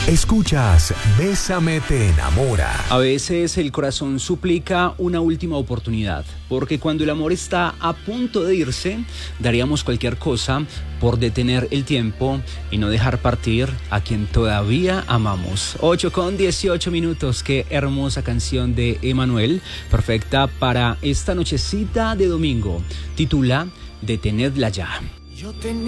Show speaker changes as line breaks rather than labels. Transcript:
Escuchas Bésame te enamora.
A veces el corazón suplica una última oportunidad, porque cuando el amor está a punto de irse, daríamos cualquier cosa por detener el tiempo y no dejar partir a quien todavía amamos. 8:18, qué hermosa canción de Emanuel, perfecta para esta nochecita de domingo. Titula Detenedla ya.
Yo tenía